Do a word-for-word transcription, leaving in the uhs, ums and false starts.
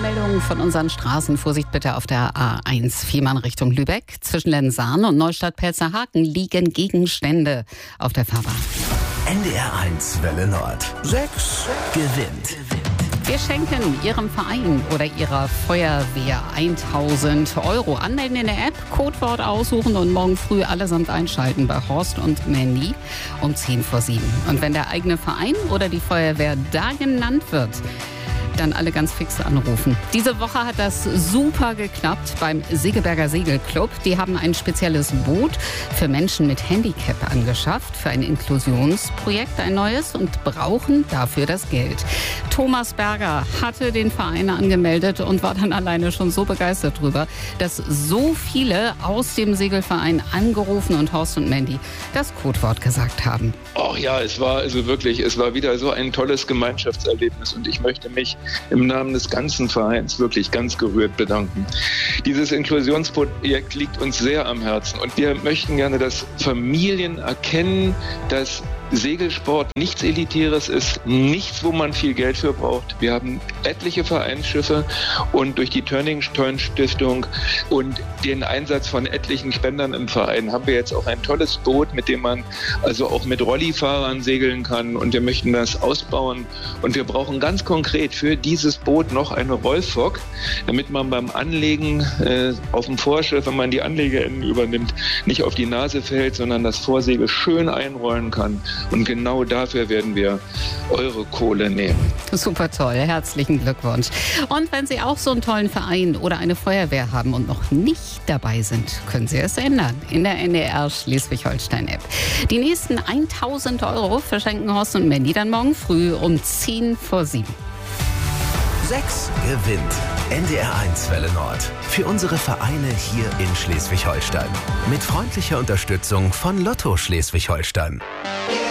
Meldungen von unseren Straßen. Vorsicht bitte auf der A eins Fehmarn Richtung Lübeck. Zwischen Lenzahn und Neustadt-Pelzerhaken liegen Gegenstände auf der Fahrbahn. N D R eins Welle Nord. Sechs gewinnt. Wir schenken Ihrem Verein oder Ihrer Feuerwehr tausend Euro. Anmelden in der App, Codewort aussuchen und morgen früh allesamt einschalten bei Horst und Mandy um zehn vor sieben. Und wenn der eigene Verein oder die Feuerwehr da genannt wird, dann alle ganz fix anrufen. Diese Woche hat das super geklappt beim Segeberger Segelclub. Die haben ein spezielles Boot für Menschen mit Handicap angeschafft, für ein Inklusionsprojekt, ein neues, und brauchen dafür das Geld. Thomas Berger hatte den Verein angemeldet und war dann alleine schon so begeistert drüber, dass so viele aus dem Segelverein angerufen und Horst und Mandy das Codewort gesagt haben. Ach ja, es war also wirklich, es war wieder so ein tolles Gemeinschaftserlebnis und ich möchte mich im Namen des ganzen Vereins wirklich ganz gerührt bedanken. Dieses Inklusionsprojekt liegt uns sehr am Herzen und wir möchten gerne, dass Familien erkennen, dass Segelsport nichts Elitäres ist, nichts, wo man viel Geld für braucht. Wir haben etliche Vereinsschiffe und durch die Turning Turn Stiftung und den Einsatz von etlichen Spendern im Verein haben wir jetzt auch ein tolles Boot, mit dem man also auch mit Rollifahrern segeln kann, und wir möchten das ausbauen, und wir brauchen ganz konkret für dieses Boot noch eine Rollfock, damit man beim Anlegen äh, auf dem Vorschiff, wenn man die Anlegeenden übernimmt, nicht auf die Nase fällt, sondern das Vorsegel schön einrollen kann. Und genau dafür werden wir eure Kohle nehmen. Super toll, herzlichen Glückwunsch. Und wenn Sie auch so einen tollen Verein oder eine Feuerwehr haben und noch nicht dabei sind, können Sie es ändern in der N D R Schleswig-Holstein-App. Die nächsten tausend Euro verschenken Horst und Mandy dann morgen früh um zehn vor sieben. Sechs gewinnt. N D R eins Welle Nord. Für unsere Vereine hier in Schleswig-Holstein. Mit freundlicher Unterstützung von Lotto Schleswig-Holstein.